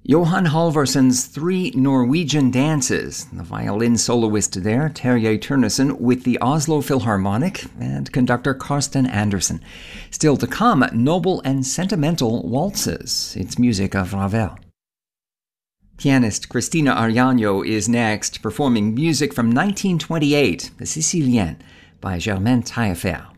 Johan Halvorsen's Three Norwegian Dances, the violin soloist there, Terje Turnesen, with the Oslo Philharmonic, and conductor Karsten Andersen. Still to come, Noble and Sentimental Waltzes. It's music of Ravel. Pianist Cristina Ariano is next, performing music from 1928, The Sicilienne, by Germaine Taillefer.